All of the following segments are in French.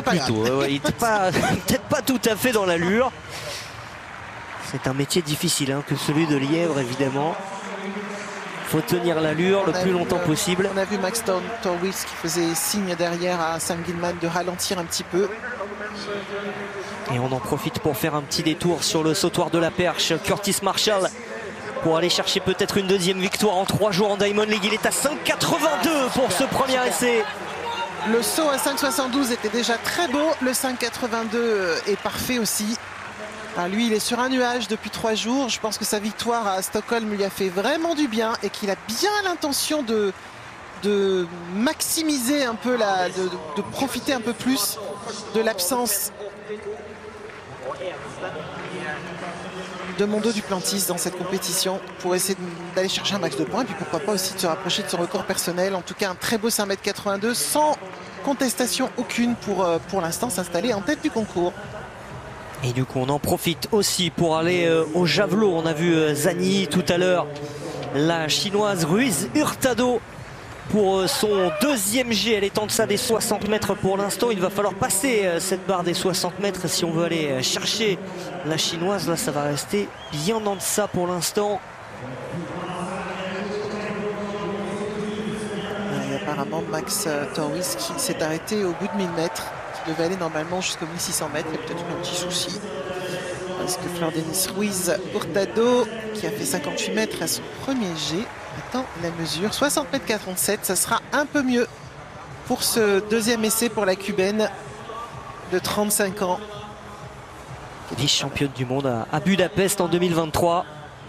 plutôt. Il n'était peut-être pas tout à fait dans l'allure. C'est un métier difficile que celui de lièvre, évidemment. Il faut tenir l'allure le plus longtemps possible. On a vu Max Torwis qui faisait signe derrière à Sam Gilman de ralentir un petit peu. Et on en profite pour faire un petit détour sur le sautoir de la perche. Curtis Marshall pour aller chercher peut-être une deuxième victoire en 3 jours en Diamond League. Il est à 5,82 pour ce premier essai. Le saut à 5,72 était déjà très beau. Le 5,82 est parfait aussi. Lui, il est sur un nuage depuis 3 jours. Je pense que sa victoire à Stockholm lui a fait vraiment du bien et qu'il a bien l'intention de maximiser un peu, de profiter un peu plus de l'absence de Mondo Duplantis dans cette compétition pour essayer d'aller chercher un max de points et puis pourquoi pas aussi de se rapprocher de son record personnel. En tout cas, un très beau 5,82 m sans contestation aucune pour l'instant s'installer en tête du concours. Et du coup, on en profite aussi pour aller au javelot. On a vu Zani tout à l'heure, la chinoise Ruiz Hurtado pour son deuxième jet. Elle est en deçà des 60 mètres pour l'instant. Il va falloir passer cette barre des 60 mètres si on veut aller chercher la chinoise. Là, ça va rester bien en deçà pour l'instant. Et apparemment, Max Torwis qui s'est arrêté au bout de 1000 mètres. Devait aller normalement jusqu'aux 1600 mètres. Il y a peut-être eu un petit souci. Parce que Flor Denis Ruiz Hurtado, qui a fait 58 mètres à son premier jet, attend la mesure. 60,47 m, ça sera un peu mieux pour ce deuxième essai pour la Cubaine de 35 ans. Vice-championne du monde à Budapest en 2023.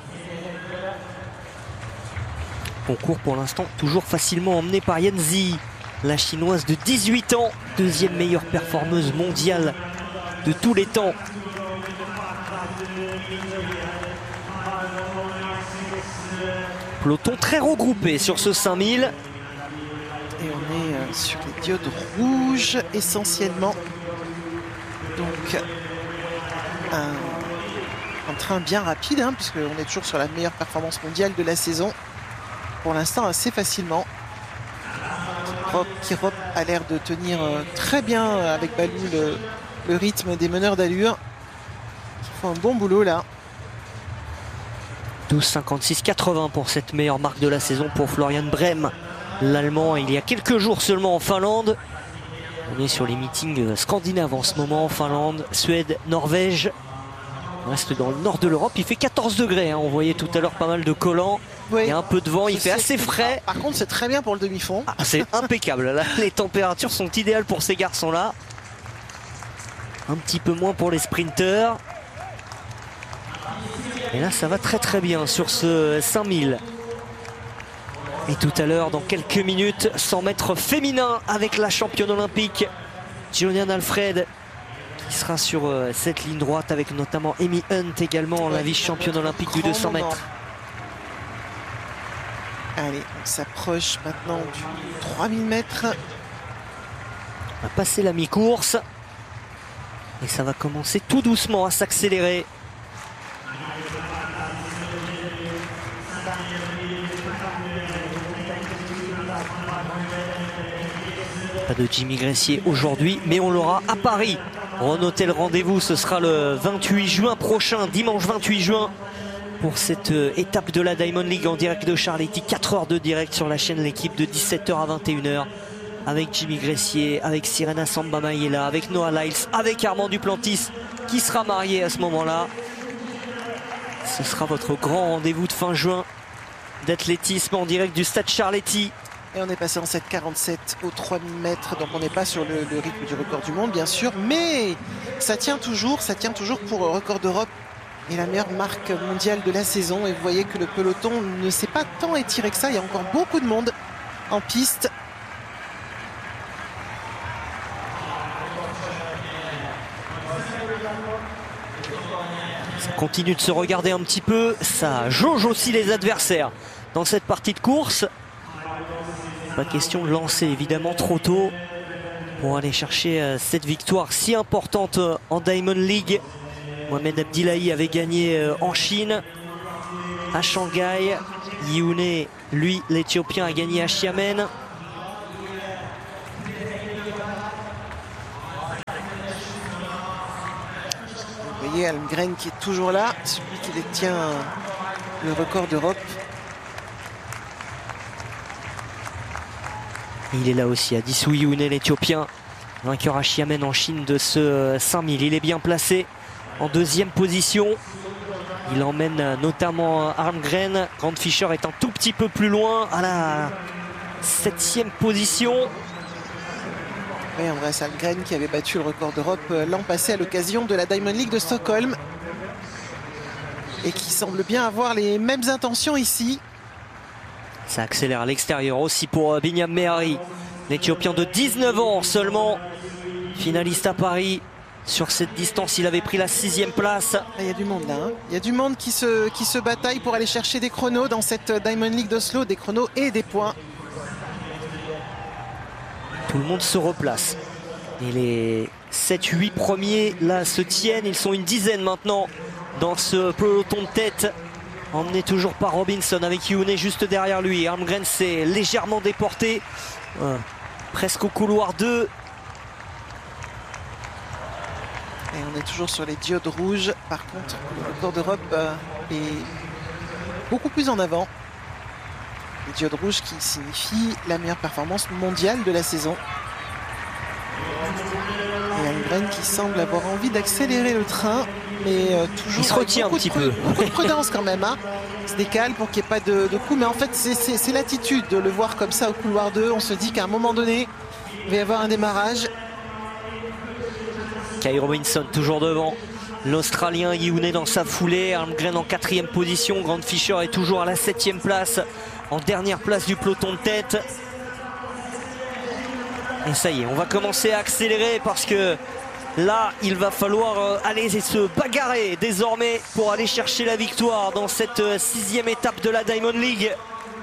Concours pour l'instant toujours facilement emmené par Yanzi, la chinoise de 18 ans, deuxième meilleure performeuse mondiale de tous les temps. Peloton très regroupé sur ce 5000. Et on est sur les diodes rouges essentiellement. Donc un train bien rapide, puisqu'on est toujours sur la meilleure performance mondiale de la saison. Pour l'instant assez facilement. Kirop a l'air de tenir très bien avec Balou le rythme des meneurs d'allure. Ils font un bon boulot là. 12,56,80 pour cette meilleure marque de la saison pour Florian Brem, l'Allemand, il y a quelques jours seulement en Finlande. On est sur les meetings scandinaves en ce moment, Finlande, Suède, Norvège. On reste dans le nord de l'Europe, il fait 14 degrés. On voyait tout à l'heure pas mal de collants. Oui. Il y a un peu de vent, il fait assez frais. Par contre, c'est très bien pour le demi-fond. C'est impeccable. Là, les températures sont idéales pour ces garçons-là. Un petit peu moins pour les sprinteurs. Et là, ça va très très bien sur ce 5000. Et tout à l'heure, dans quelques minutes, 100 mètres féminin avec la championne olympique, Julian Alfred, qui sera sur cette ligne droite avec notamment Amy Hunt également, la vice-championne olympique du 200 mètres. Allez, on s'approche maintenant du 3000 mètres. On va passer la mi-course. Et ça va commencer tout doucement à s'accélérer. Pas de Jimmy Gressier aujourd'hui, mais on l'aura à Paris. Renotez le rendez-vous, ce sera le 28 juin prochain, dimanche 28 juin, pour cette étape de la Diamond League en direct de Charletti. 4 heures de direct sur la chaîne L'équipe de 17h à 21h. Avec Jimmy Gressier, avec Sirena Samba Mayela, avec Noah Lyles, avec Armand Duplantis, qui sera marié à ce moment-là. Ce sera votre grand rendez-vous de fin juin d'athlétisme en direct du stade Charletti. Et on est passé en 7,47 aux 3000 mètres, donc on n'est pas sur le rythme du record du monde, bien sûr, mais ça tient toujours pour record d'Europe et la meilleure marque mondiale de la saison. Et vous voyez que le peloton ne s'est pas tant étiré que ça, il y a encore beaucoup de monde en piste. Ça continue de se regarder un petit peu, ça jauge aussi les adversaires dans cette partie de course. Pas question de lancer évidemment trop tôt pour aller chercher cette victoire si importante en Diamond League. Mohamed Abdillahi avait gagné en Chine, à Shanghai. Yioune, lui, l'Éthiopien, a gagné à Xiamen. voyez Almgren qui est toujours là, celui qui détient le record d'Europe. Il est là aussi, Adissou Youneh, l'Éthiopien, vainqueur à Xiamen en Chine de ce 5000. Il est bien placé en deuxième position. Il emmène notamment Almgren. Grant Fisher est un tout petit peu plus loin à la 7e position. Oui, Andreas Almgren qui avait battu le record d'Europe l'an passé à l'occasion de la Diamond League de Stockholm. Et qui semble bien avoir les mêmes intentions ici. Ça accélère à l'extérieur aussi pour Binyam Mehari, l'Éthiopien de 19 ans seulement, finaliste à Paris. Sur cette distance, il avait pris la 6e place. Il y a du monde là, hein. Il y a du monde qui se bataille pour aller chercher des chronos dans cette Diamond League d'Oslo, des chronos et des points. Tout le monde se replace. Et les 7-8 premiers là se tiennent. Ils sont une dizaine maintenant dans ce peloton de tête, emmené toujours par Robinson avec Youneh juste derrière lui. Almgren s'est légèrement déporté, presque au couloir 2. Et on est toujours sur les diodes rouges. Par contre, le record d'Europe est beaucoup plus en avant. Les diodes rouges qui signifient la meilleure performance mondiale de la saison. Et Almgren qui semble avoir envie d'accélérer le train, mais toujours il se retient un petit peu. Beaucoup de prudence quand même, hein. Il se décale pour qu'il n'y ait pas de coup, mais en fait c'est l'attitude de le voir comme ça au couloir 2. On se dit qu'à un moment donné, il va y avoir un démarrage. Kai Robinson toujours devant. L'Australien Youneh dans sa foulée. Almgren en 4e position. Grant Fisher est toujours à la 7e place, en dernière place du peloton de tête. Et ça y est, on va commencer à accélérer parce que là, il va falloir aller se bagarrer désormais pour aller chercher la victoire dans cette 6e étape de la Diamond League.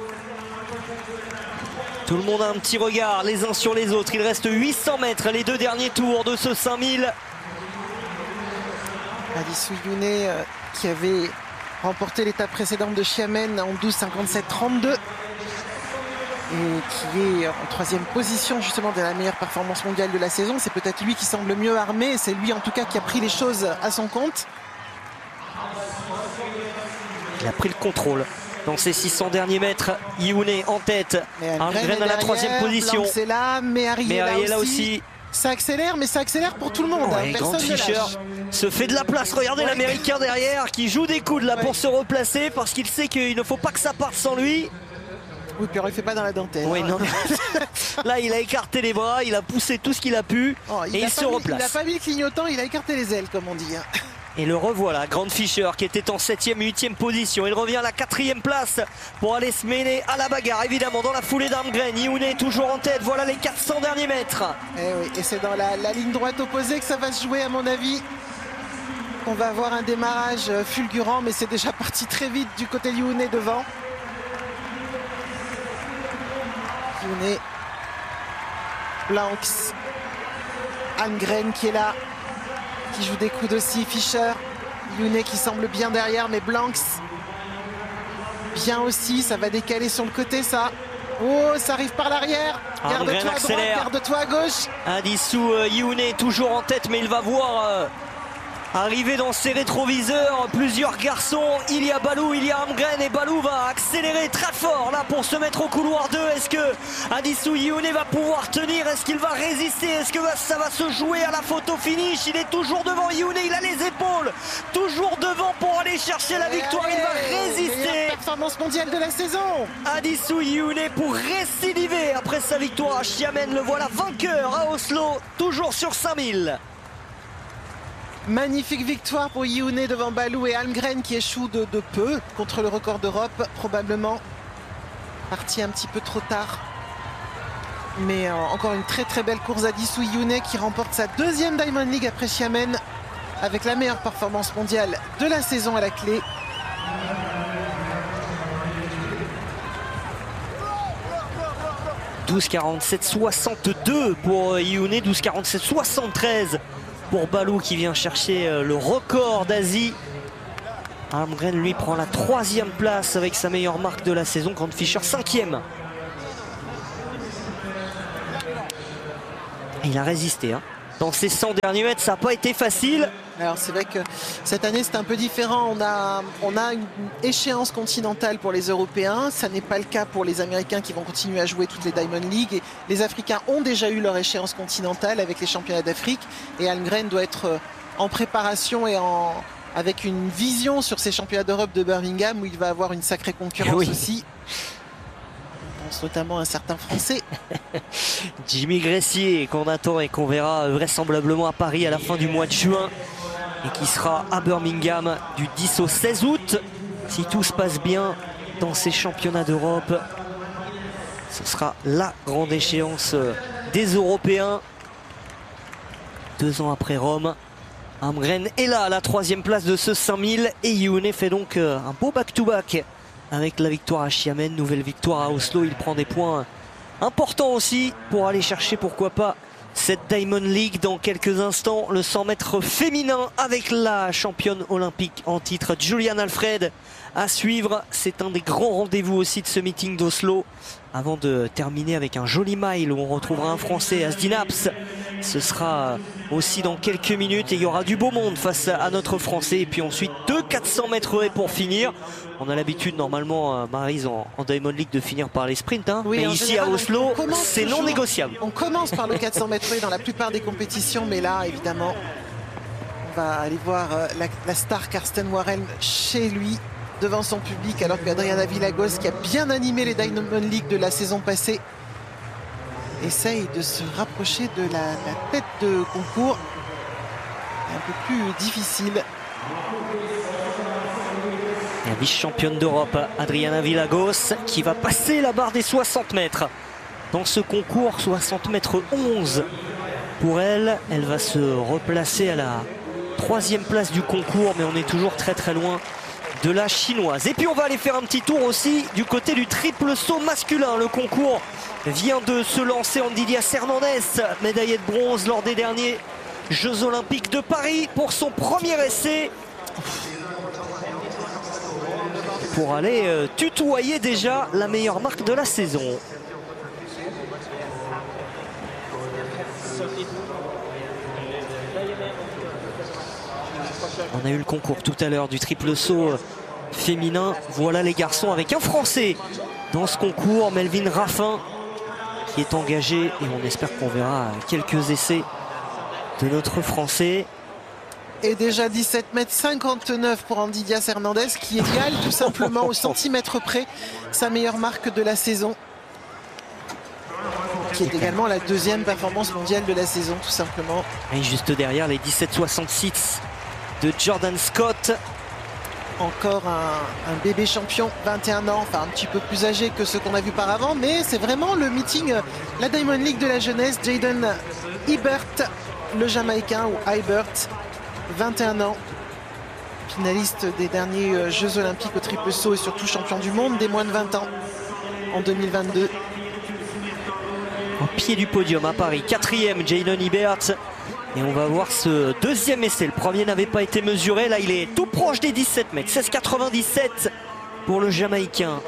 Tout le monde a un petit regard les uns sur les autres. Il reste 800 mètres, les 2 derniers tours de ce 5000. Adissou Youneh qui avait remporté l'étape précédente de Xiamen en 12,57,32 et qui est en 3e position justement de la meilleure performance mondiale de la saison. C'est peut-être lui qui semble mieux armé, c'est lui en tout cas qui a pris les choses à son compte. Il a pris le contrôle dans ces 600 derniers mètres. Youneh en tête, Almgren à la 3e position. C'est là, Mehari est là aussi. Ça accélère, mais ça accélère pour tout le monde. Ouais, Grant Fisher se fait de la place. Regardez l'Américain derrière qui joue des coudes là pour se replacer parce qu'il sait qu'il ne faut pas que ça parte sans lui. Oui, puis alors il fait pas dans la dentelle. Oui, non. Là, il a écarté les bras, il a poussé tout ce qu'il a pu et il se replace. Il n'a pas mis le clignotant, il a écarté les ailes, comme on dit. Et le revoilà, Grant Fisher qui était en 7e et 8e position. Il revient à la 4e place pour aller se mêler à la bagarre, évidemment, dans la foulée d'Almgren. Youneh toujours en tête, voilà les 400 derniers mètres. Et oui, et c'est dans la ligne droite opposée que ça va se jouer, à mon avis. On va avoir un démarrage fulgurant, mais c'est déjà parti très vite du côté de Youneh devant. Youneh, Blanks, Almgren qui est là, qui joue des coudes aussi, Fisher, Youneh qui semble bien derrière, mais Blanks bien aussi, ça va décaler sur le côté ça. Oh, ça arrive par l'arrière. Garde-toi à droite, garde-toi à gauche. Adissou Youneh toujours en tête, mais il va voir arriver dans ses rétroviseurs plusieurs garçons. Il y a Balou, il y a Almgren et Balou va accélérer très fort là pour se mettre au couloir 2. Est-ce que Adissou Youneh va pouvoir tenir? Est-ce qu'il va résister? Est-ce que ça va se jouer à la photo finish? Il est toujours devant Youneh, il a les épaules toujours devant pour aller chercher la victoire. Il va résister. Performance mondiale de la saison. Adissou Youneh pour récidiver après sa victoire à Xiamen. Le voilà vainqueur à Oslo, toujours sur 5000. Magnifique victoire pour Youneh devant Balou et Almgren qui échoue de peu contre le record d'Europe, probablement parti un petit peu trop tard. Mais encore une très très belle course d'Adissou Youneh qui remporte sa 2e Diamond League après Xiamen avec la meilleure performance mondiale de la saison à la clé. « 12,47,62 pour Youneh, 12,47,73 pour Balou qui vient chercher le record d'Asie. Almgren lui prend la 3e place avec sa meilleure marque de la saison. Grant Fisher 5e. Et il a résisté hein. Dans ces 100 derniers mètres, ça n'a pas été facile. Alors c'est vrai que cette année c'est un peu différent, on a une échéance continentale pour les Européens, ça n'est pas le cas pour les Américains qui vont continuer à jouer toutes les Diamond League, et les Africains ont déjà eu leur échéance continentale avec les championnats d'Afrique, et Almgren doit être en préparation et avec une vision sur ces championnats d'Europe de Birmingham où il va avoir une sacrée concurrence aussi. On pense notamment à un certain Français. Jimmy Gressier qu'on attend et qu'on verra vraisemblablement à Paris à la fin du mois de juin et qui sera à Birmingham du 10 au 16 août. Si tout se passe bien dans ces championnats d'Europe, ce sera la grande échéance des Européens. 2 ans après Rome, Almgren est là à la 3e place de ce 5000 et Youne fait donc un beau back-to-back avec la victoire à Xiamen, nouvelle victoire à Oslo. Il prend des points importants aussi pour aller chercher, pourquoi pas, cette Diamond League dans quelques instants. Le 100 mètres féminin avec la championne olympique en titre Julian Alfred à suivre. C'est un des grands rendez-vous aussi de ce meeting d'Oslo, avant de terminer avec un joli mile où on retrouvera un Français, Asdin Apps. Ce sera aussi dans quelques minutes et il y aura du beau monde face à notre Français. Et puis ensuite 2 400 mètres haies pour finir. On a l'habitude normalement, Maryse, en Diamond League de finir par les sprints, hein. Oui, mais ici à Oslo c'est non négociable. On commence par le 400 mètres haies dans la plupart des compétitions, mais là évidemment on va aller voir la star Karsten Warren chez lui devant son public, alors qu'Adriana Villagos, qui a bien animé les Diamond League de la saison passée, essaye de se rapprocher de la tête de concours. Un peu plus difficile. La vice-championne d'Europe, Adriana Villagos, qui va passer la barre des 60 mètres dans ce concours. 60 mètres 11 pour elle. Elle va se replacer à la 3e place du concours, mais on est toujours très très loin de la chinoise. Et puis on va aller faire un petit tour aussi du côté du triple saut masculin. Le concours vient de se lancer. Andidias Hernandez, médaillé de bronze lors des derniers Jeux Olympiques de Paris, pour son premier essai, pour aller tutoyer déjà la meilleure marque de la saison. On a eu le concours tout à l'heure du triple saut féminin. Voilà les garçons avec un Français dans ce concours, Melvin Raffin, qui est engagé, et on espère qu'on verra quelques essais de notre Français. Et déjà 17,59 m pour Andidias Hernandez, qui égale tout simplement au centimètre près sa meilleure marque de la saison, qui est également la 2e performance mondiale de la saison, tout simplement. Et juste derrière les 17,66 de Jordan Scott. Encore un bébé champion, 21 ans, enfin un petit peu plus âgé que ceux qu'on a vu par avant, mais c'est vraiment le meeting, la Diamond League de la jeunesse. Jaden Ibert, le Jamaïcain, ou Ibert, 21 ans, finaliste des derniers Jeux Olympiques au triple saut et surtout champion du monde des moins de 20 ans en 2022. Au pied du podium à Paris, 4e Jaden Ibert. Et on va voir ce 2e essai. Le premier n'avait pas été mesuré. Là, il est tout proche des 17 mètres. 16,97 pour le Jamaïcain,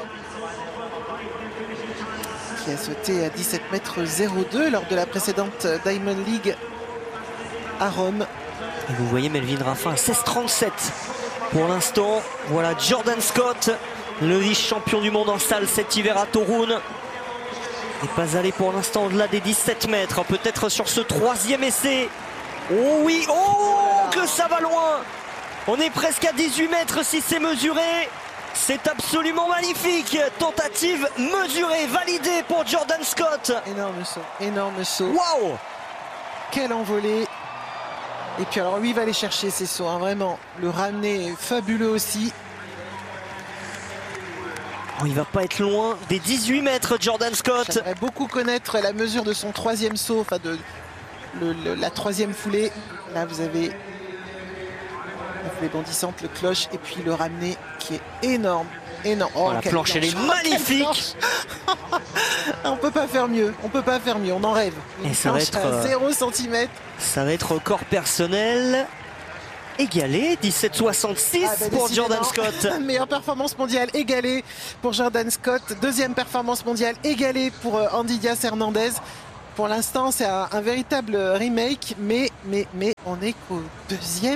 qui a sauté à 17,02 m lors de la précédente Diamond League à Rome. Et vous voyez Melvin Raffin à 16,37 pour l'instant. Voilà Jordan Scott, le vice-champion du monde en salle cet hiver à Torun. Et pas allé pour l'instant au-delà des 17 mètres. Peut-être sur ce 3e essai. Oh oui, oh que ça va loin. On est presque à 18 mètres si c'est mesuré. C'est absolument magnifique. Tentative mesurée, validée pour Jordan Scott. Énorme saut, énorme saut. Waouh! Quelle envolée. Et puis alors lui il va aller chercher ses sauts, hein, vraiment. Le ramener est fabuleux aussi. Oh, il va pas être loin des 18 mètres Jordan Scott. J'aimerais beaucoup connaître la mesure de son 3e saut, enfin de la 3e foulée. Là vous avez la foulée bondissante, le cloche, et puis le ramener qui est énorme. Énorme. Oh, la planche, elle est magnifique. On peut pas faire mieux, on peut pas faire mieux, on en rêve. Et ça va être 0 cm. Ça va être record personnel égalé, 17,66 pour Jordan Scott. Meilleure performance mondiale égalée pour Jordan Scott. 2e performance mondiale égalée pour Andidias Hernandez. Pour l'instant, c'est un véritable remake, mais on est qu'au 2e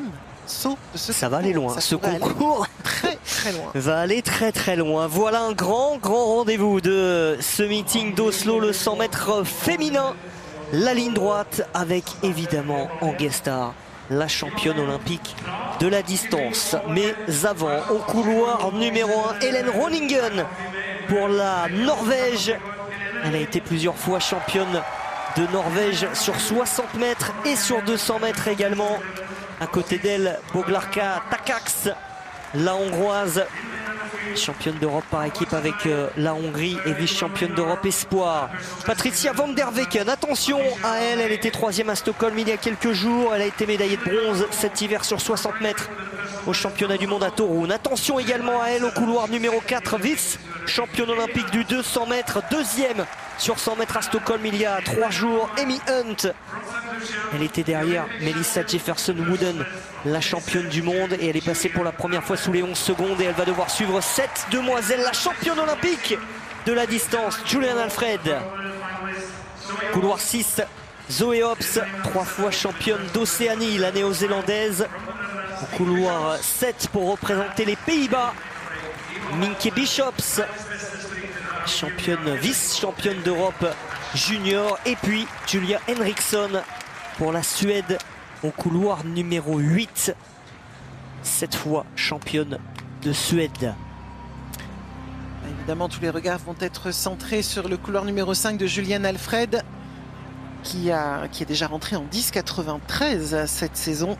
saut de ce Ça va aller loin, ce concours très loin. va aller très loin. Voilà un grand rendez-vous de ce meeting d'Oslo, le 100 mètres féminin. La ligne droite avec évidemment en guest star la championne olympique de la distance. Mais avant, au couloir numéro 1, Helen Roningen pour la Norvège. Elle a été plusieurs fois championne de Norvège sur 60 mètres et sur 200 mètres également. À côté d'elle, Boglarka Takacs, la hongroise, championne d'Europe par équipe avec la Hongrie et vice-championne d'Europe espoir. Patricia van der Wecken, attention à elle, elle était 3e à Stockholm il y a quelques jours. Elle a été médaillée de bronze cet hiver sur 60 mètres au championnat du monde à Torun. Attention également à elle au couloir numéro 4, vice-championne olympique du 200 mètres, 2e sur 100 mètres à Stockholm il y a 3 jours. Amy Hunt, elle était derrière Melissa Jefferson-Wooden, la championne du monde, et elle est passée pour la première fois sous les 11 secondes et elle va devoir suivre cette demoiselle, la championne olympique de la distance, Julian Alfred. Couloir 6, Zoe Hobbs, 3 fois championne d'Océanie, la néo-zélandaise. Au couloir 7 pour représenter les Pays-Bas, Minke Bishops, championne, vice-championne d'Europe junior, et puis Julia Henriksson pour la Suède au couloir numéro 8, cette fois championne de Suède. Évidemment, tous les regards vont être centrés sur le couloir numéro 5 de Julian Alfred qui est déjà rentré en 10,93 cette saison.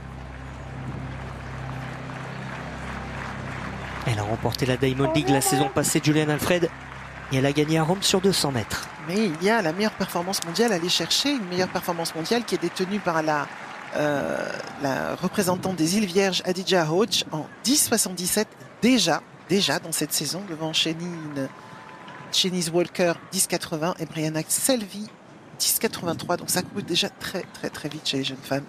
Elle a remporté la Diamond League la saison passée, Julian Alfred, et elle a gagné à Rome sur 200 mètres. Mais il y a la meilleure performance mondiale à aller chercher, une meilleure performance mondiale qui est détenue par la représentante des îles Vierges, Adija Hodge, en 10,77 déjà dans cette saison, devant Chenise Walker 10,80 et Brianna Selvi 10,83. Donc ça coûte déjà très vite chez les jeunes femmes.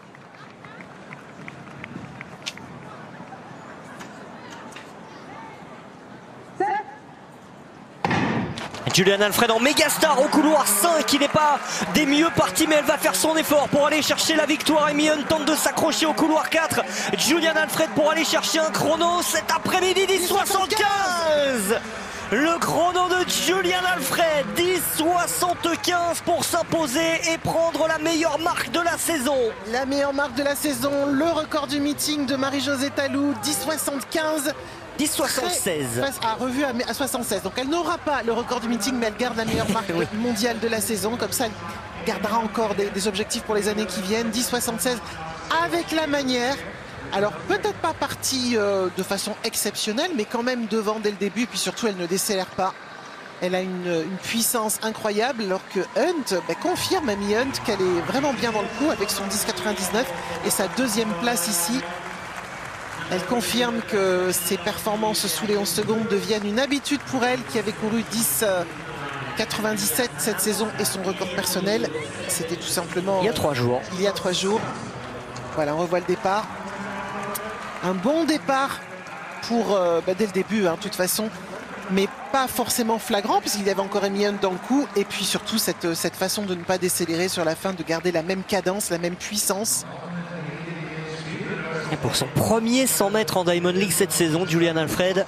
Julian Alfred en méga star au couloir 5, qui n'est pas des mieux partis, mais elle va faire son effort pour aller chercher la victoire. Amy Hunt tente de s'accrocher au couloir 4. Julian Alfred pour aller chercher un chrono cet après-midi, 10,75. Le chrono de Julian Alfred, 10,75 pour s'imposer et prendre la meilleure marque de la saison. La meilleure marque de la saison, le record du meeting de Marie-Josée Tallou, 10,75. 10,76. Revu à 76. Donc elle n'aura pas le record du meeting, mais elle garde la meilleure marque mondiale de la saison. Comme ça, elle gardera encore des objectifs pour les années qui viennent. 10,76 avec la manière. Alors peut-être pas partie de façon exceptionnelle, mais quand même devant dès le début. Et puis surtout, elle ne décélère pas. Elle a une puissance incroyable, alors que Hunt confirme, Amy Hunt, qu'elle est vraiment bien dans le coup avec son 10,99 et sa deuxième place ici. Elle confirme que ses performances sous les 11 secondes deviennent une habitude pour elle, qui avait couru 10,97 cette saison, et son record personnel, c'était tout simplement... Il y a 3 jours. Il y a 3 jours. Voilà, on revoit le départ. Un bon départ pour, dès le début, de toute façon, mais pas forcément flagrant, puisqu'il y avait encore Amy Hunt dans le coup, et puis surtout cette façon de ne pas décélérer sur la fin, de garder la même cadence, la même puissance. Et pour son premier 100 mètres en Diamond League cette saison, Julian Alfred,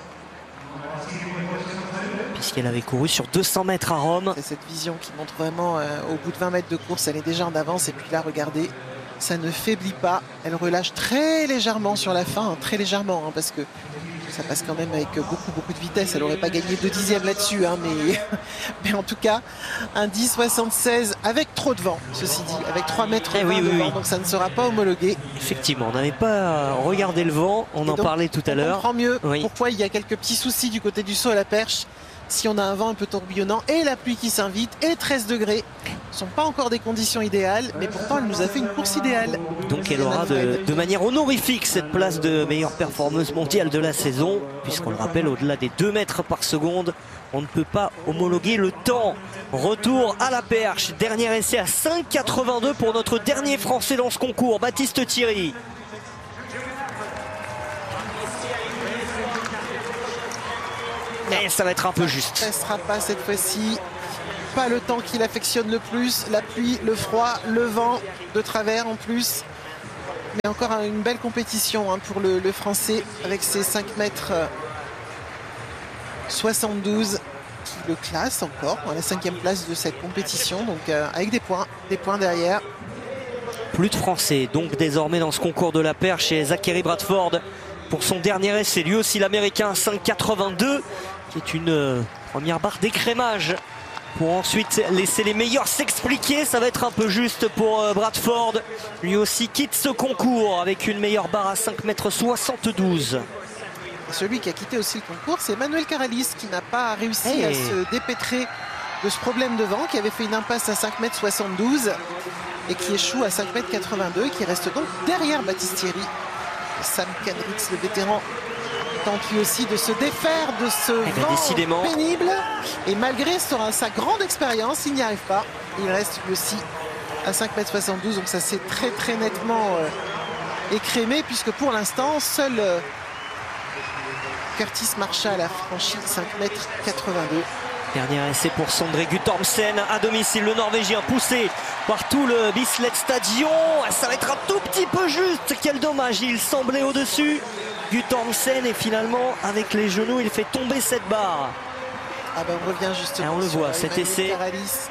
puisqu'elle avait couru sur 200 mètres à Rome. C'est cette vision qui montre vraiment au bout de 20 mètres de course, elle est déjà en avance, et puis là, regardez, ça ne faiblit pas. Elle relâche très légèrement sur la fin, très légèrement, parce que ça passe quand même avec beaucoup de vitesse. Elle n'aurait pas gagné 2 dixièmes là-dessus, mais en tout cas, un 10,76 avec trop de vent, ceci dit, avec 3 mètres de vent, donc ça ne sera pas homologué. Effectivement, on n'avait pas regardé le vent, on en parlait tout à l'heure. On comprend mieux pourquoi il y a quelques petits soucis du côté du saut à la perche. Si on a un vent un peu tourbillonnant et la pluie qui s'invite et 13 degrés, ce ne sont pas encore des conditions idéales, mais pourtant elle nous a fait une course idéale. Donc elle aura de manière honorifique cette place de meilleure performeuse mondiale de la saison, puisqu'on le rappelle, au-delà des 2 mètres par seconde, on ne peut pas homologuer le temps. Retour à la perche, dernier essai à 5,82 pour notre dernier Français dans ce concours, Baptiste Thierry. Mais ça va être un peu juste. Ça ne sera pas cette fois-ci. Pas le temps qu'il affectionne le plus. La pluie, le froid, le vent de travers en plus. Mais encore une belle compétition pour le Français avec ses 5 mètres 72 qui le classe encore à la 5e place de cette compétition. Donc avec des points derrière. Plus de Français donc désormais dans ce concours de la perche chez Zachary Bradford pour son dernier essai. Lui aussi l'Américain 5,82 qui est une première barre d'écrémage pour ensuite laisser les meilleurs s'expliquer. Ça va être un peu juste pour Bradford. Lui aussi quitte ce concours avec une meilleure barre à 5,72 m. Celui qui a quitté aussi le concours, c'est Manuel Caralis qui n'a pas réussi à se dépêtrer de ce problème de vent, qui avait fait une impasse à 5,72 m et qui échoue à 5,82 m et qui reste donc derrière Battistieri. Sam Kendricks, le vétéran, tente lui aussi de se défaire de ce vent pénible. Et malgré sa grande expérience, il n'y arrive pas. Il reste lui aussi à 5,72 m. Donc ça s'est très nettement écrémé, puisque pour l'instant, seul Curtis Marshall a franchi 5,82 m. Dernier essai pour Sondre Guttormsen à domicile, le Norvégien poussé par tout le Bislett Stadion. Ça va être un tout petit peu juste, quel dommage, il semblait au-dessus. Guttormsen et finalement avec les genoux il fait tomber cette barre. Ah ben on revient justement. On le voit, cet essai. Caralis.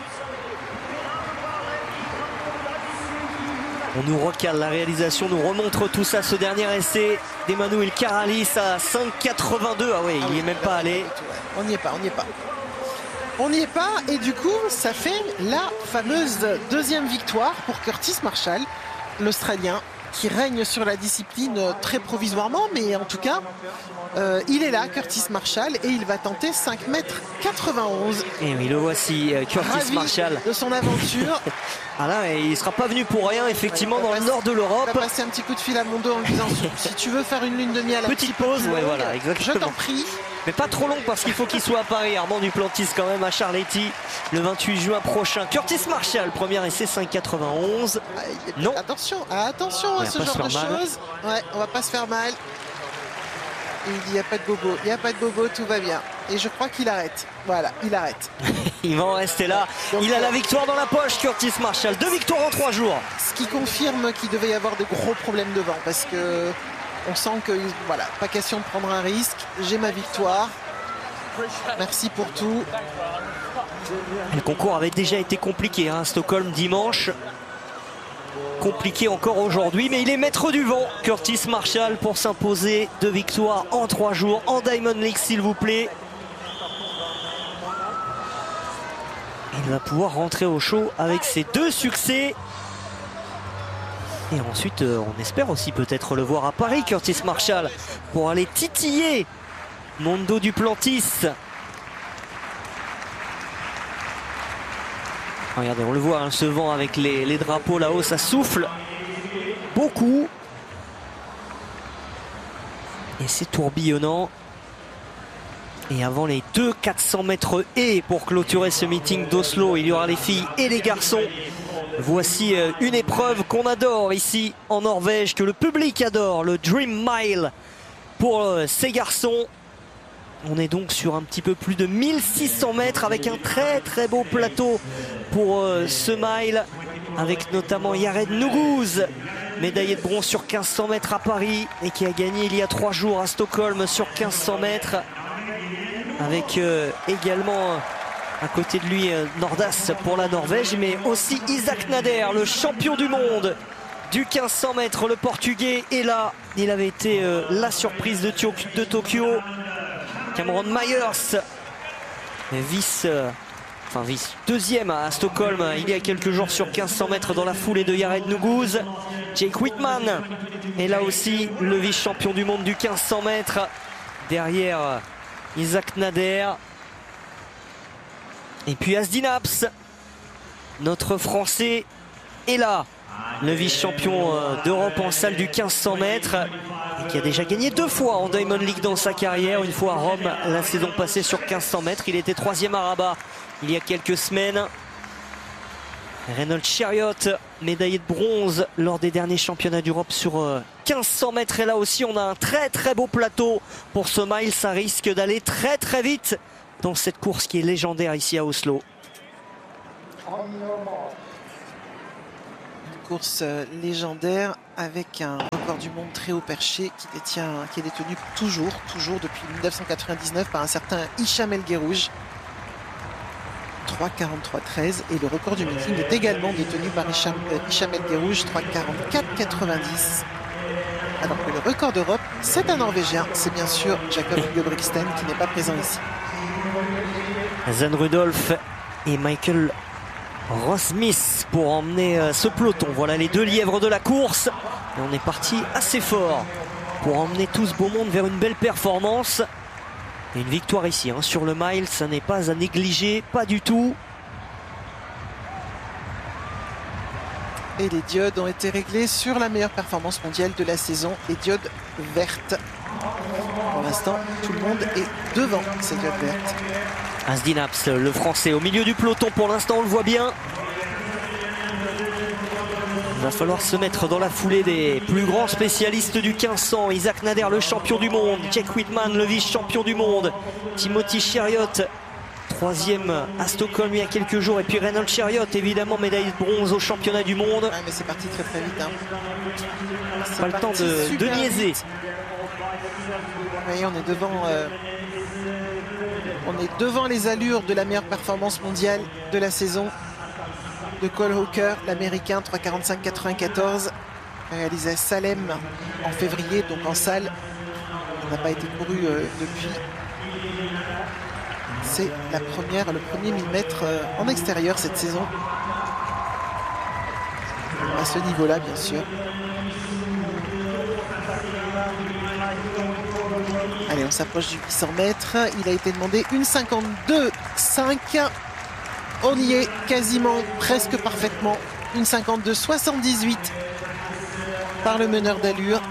On nous recale, la réalisation nous remontre tout ça, ce dernier essai d'Emmanuel Caralis à 5,82. Ah oui, il n'y est même pas allé. On n'y est pas. On n'y est pas et du coup ça fait la fameuse deuxième victoire pour Curtis Marshall, l'Australien, qui règne sur la discipline très provisoirement, mais en tout cas il est là, Curtis Marshall, et il va tenter 5,91 m. Et oui, le voici, Curtis Marshall de son aventure. Ah là, il ne sera pas venu pour rien, effectivement, dans le nord de l'Europe. Il va passer un petit coup de fil à mon dos en lui disant si tu veux faire une lune de miel, petite pause, ouais, voilà, exactement. Je t'en prie. Mais pas trop long parce qu'il faut qu'il soit à Paris. Armand Duplantis quand même à Charletti le 28 juin prochain. Curtis Marshall, premier essai 5,91. Non. Attention à ce genre de choses. Ouais, on va pas se faire mal. Et il dit il n'y a pas de bobo, tout va bien. Et je crois qu'il arrête. Voilà, il arrête. Il va en rester là. Donc, il a la victoire dans la poche, Curtis Marshall. 2 victoires en 3 jours. Ce qui confirme qu'il devait y avoir de gros problèmes de vent parce que on sent que voilà, pas question de prendre un risque. J'ai ma victoire. Merci pour tout. Le concours avait déjà été compliqué à Stockholm dimanche. Compliqué encore aujourd'hui, mais il est maître du vent, Curtis Marshall, pour s'imposer 2 victoires en 3 jours en Diamond League, s'il vous plaît. Il va pouvoir rentrer au show avec ses 2 succès. Et ensuite, on espère aussi peut-être le voir à Paris, Curtis Marshall, pour aller titiller Mondo Duplantis. Regardez, on le voit, ce vent avec les drapeaux là-haut, ça souffle beaucoup. Et c'est tourbillonnant. Et avant les 2 400 mètres et pour clôturer ce meeting d'Oslo, il y aura les filles et les garçons. Voici une épreuve qu'on adore ici en Norvège, que le public adore, le Dream Mile pour ces garçons. On est donc sur un petit peu plus de 1600 mètres avec un très beau plateau pour ce mile, avec notamment Yared Nuguse, médaillé de bronze sur 1500 mètres à Paris et qui a gagné il y a 3 jours à Stockholm sur 1500 mètres, avec également à côté de lui Nordas pour la Norvège, mais aussi Isaac Nader, le champion du monde du 1500 mètres, le portugais est là. Il avait été la surprise de Tokyo. Cameron Myers, vice deuxième à Stockholm il y a quelques jours sur 1500 mètres dans la foulée de Yared Nuguse. Jake Whitman est là aussi, le vice-champion du monde du 1500 mètres, derrière Isaac Nader. Et puis Asdin Apps, notre Français, est là, le vice-champion d'Europe en salle du 1500 mètres, et qui a déjà gagné 2 fois en Diamond League dans sa carrière, une fois à Rome la saison passée sur 1500 mètres. Il était 3e à Rabat il y a quelques semaines. Reynolds Chariot, médaillé de bronze lors des derniers championnats d'Europe sur 1500 mètres. Et là aussi, on a un très beau plateau pour ce mile. Ça risque d'aller très vite dans cette course qui est légendaire ici à Oslo. Course légendaire avec un record du monde très haut perché qui est détenu toujours depuis 1999 par un certain Hicham El Guerrouj. 3,43,13 et le record du meeting est également détenu par Hicham El Guerrouj, 3,44,90. Alors que le record d'Europe, c'est un Norvégien, c'est bien sûr Jakob Ingebrigtsen qui n'est pas présent ici. Zan Rudolph et Michael Ross-Smith pour emmener ce peloton. Voilà les deux lièvres de la course. Et on est parti assez fort pour emmener tout ce beau monde vers une belle performance. Et une victoire ici hein, sur le mile, ça n'est pas à négliger, pas du tout. Et les diodes ont été réglées sur la meilleure performance mondiale de la saison, les diodes vertes. Pour l'instant, tout le monde est devant ces diodes vertes. Asdin Abs, le français, au milieu du peloton pour l'instant, on le voit bien. Il va falloir se mettre dans la foulée des plus grands spécialistes du 1500. Isaac Nader, le champion du monde. Jake Whitman, le vice-champion du monde. Timothy Cheruiyot, troisième à Stockholm il y a quelques jours. Et puis Reynolds Cheruiyot, évidemment, médaille de bronze au championnat du monde. Ouais, mais c'est parti très très vite. Hein. Pas le temps de niaiser. Vous voyez, on est devant les allures de la meilleure performance mondiale de la saison. De Cole Hauker, l'américain, 3,45,94, réalisé à Salem en février, donc en salle. Il n'a pas été couru depuis. C'est le premier 1000 mètres en extérieur cette saison. À ce niveau-là, bien sûr. Allez, on s'approche du 800 mètres. Il a été demandé 1,52,5. On y est quasiment, presque parfaitement. 1,52,78 par le meneur d'allure.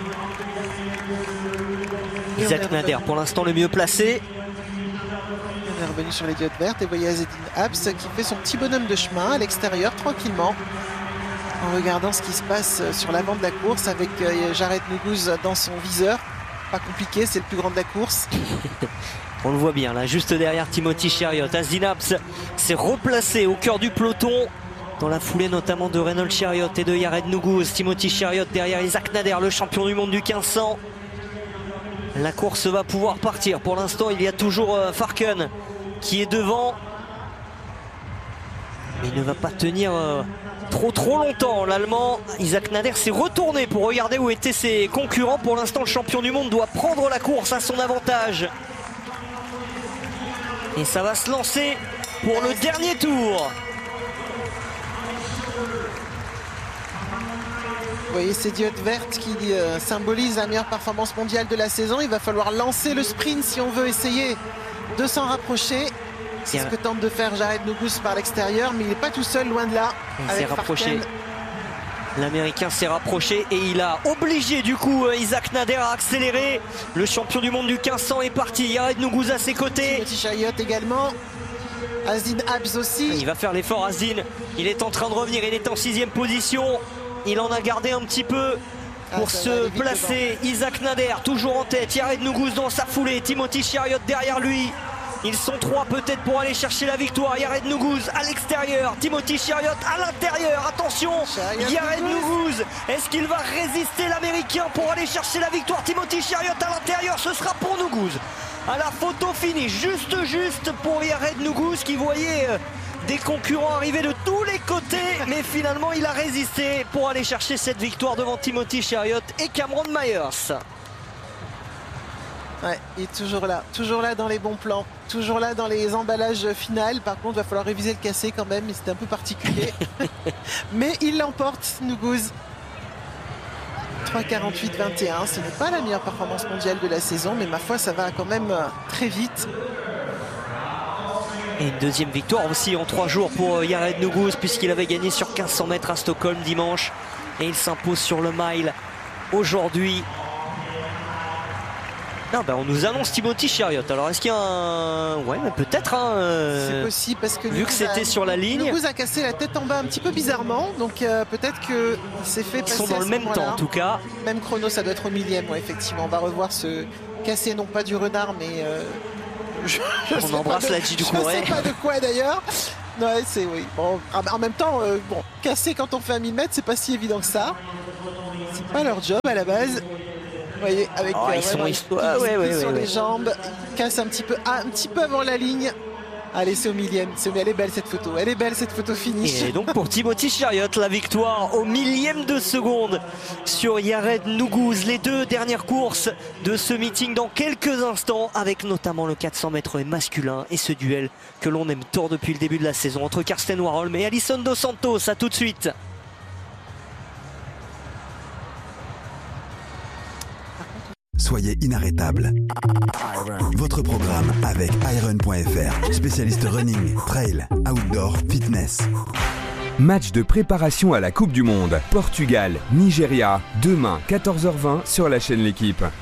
Isaac Nader, pour l'instant le mieux placé. On est revenu sur les diodes vertes et voyez Azedine Abs qui fait son petit bonhomme de chemin à l'extérieur, tranquillement, en regardant ce qui se passe sur l'avant de la course avec Jared Nuguse dans son viseur. Pas compliqué, c'est le plus grand de la course. On le voit bien là, juste derrière Timothy Cheruiyot. Asdin Abs s'est replacé au cœur du peloton, dans la foulée notamment de Reynolds Cheruiyot et de Jared Nuguse. Timothy Cheruiyot derrière Isaac Nader, le champion du monde du 1500. La course va pouvoir partir. Pour l'instant, il y a toujours Farken qui est devant. Mais il ne va pas tenir trop longtemps. L'Allemand Isaac Nader s'est retourné pour regarder où étaient ses concurrents. Pour l'instant, le champion du monde doit prendre la course à son avantage. Et ça va se lancer pour le dernier tour. Vous voyez ces diodes vertes qui symbolisent la meilleure performance mondiale de la saison. Il va falloir lancer le sprint si on veut essayer de s'en rapprocher. C'est ce que tente de faire Jared Nuguse par l'extérieur, mais il n'est pas tout seul, loin de là. Il s'est rapproché. L'Américain s'est rapproché et il a obligé du coup Isaac Nader à accélérer. Le champion du monde du 1500 est parti. Jared Nuguse à ses côtés. Timothy Cheruiyot également. Asdin Abs aussi. Il va faire l'effort Asdin. Il est en train de revenir. Il est en 6e position. Il en a gardé un petit peu pour se placer. Isaac Nader toujours en tête. Jared Nuguse dans sa foulée. Timothy Cheruiyot derrière lui. Ils sont trois peut-être pour aller chercher la victoire. Jared Nuguse à l'extérieur, Timothy Cheruiyot à l'intérieur. Attention, Jared Nuguse, est-ce qu'il va résister l'Américain pour aller chercher la victoire? Timothy Cheruiyot à l'intérieur, ce sera pour Nuguse. À la photo finie, juste pour Jared Nuguse qui voyait des concurrents arriver de tous les côtés. Mais finalement, il a résisté pour aller chercher cette victoire devant Timothy Cheruiyot et Cameron Myers. Ouais, il est toujours là dans les bons plans, toujours là dans les emballages finales. Par contre, il va falloir réviser le cassé quand même, c'est un peu particulier. Mais il l'emporte, Nuguse. 3,48,21, ce n'est pas la meilleure performance mondiale de la saison, mais ma foi, ça va quand même très vite. Et une deuxième victoire aussi en 3 jours pour Jared Nuguse, puisqu'il avait gagné sur 1500 mètres à Stockholm dimanche. Et il s'impose sur le mile aujourd'hui. Non, ben on nous annonce Timothy Cheruiyot. Alors est-ce qu'il y a un... Ouais, mais peut-être c'est possible parce que vu que c'était sur la ligne. Nuguse a cassé la tête en bas un petit peu bizarrement, donc peut-être qu'il s'est fait passer. Ils sont dans le même temps en tout cas. Même chrono, ça doit être au millième, ouais, effectivement. On va revoir ce cassé, non pas du renard, mais on embrasse la G du Courret. Je ne sais pas de quoi d'ailleurs. Ouais, c'est oui. Bon, en même temps, bon, casser quand on fait un 1000 mètres, c'est pas si évident que ça. C'est pas leur job à la base. Vous voyez, avec ils sont sur les jambes, ils cassent un petit peu avant la ligne. Allez, c'est au millième. Elle est belle cette photo. Elle est belle cette photo finish. Et donc pour Timothy Cheruiyot, la victoire au millième de seconde sur Yared Nuguse. Les 2 dernières courses de ce meeting dans quelques instants, avec notamment le 400 mètres masculin et ce duel que l'on aime tant depuis le début de la saison entre Karsten Warholm et Alison Dos Santos. À tout de suite. Soyez inarrêtable. Votre programme avec iron.fr, spécialiste running, trail, outdoor, fitness. Match de préparation à la Coupe du Monde. Portugal, Nigeria, demain 14h20 sur la chaîne L'Équipe.